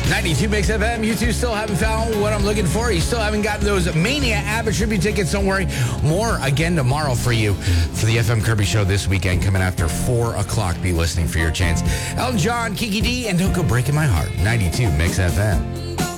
92 Mix FM. You two still haven't found what I'm looking for. You still haven't gotten those Mania ABBA tribute tickets. Don't worry. More again tomorrow for you for the FM Kirby Show this weekend coming after 4 o'clock. Be listening for your chance. Elton John, Kiki D, and Don't Go Breaking My Heart. 92 Mix FM.